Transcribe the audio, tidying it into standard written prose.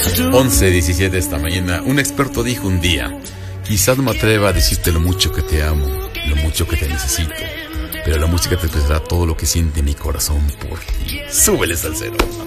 11:17 esta mañana. Un experto dijo un día: quizás no me atreva a decirte lo mucho que te amo, lo mucho que te necesito, pero la música te expresará todo lo que siente mi corazón por ti. Súbele, salsero.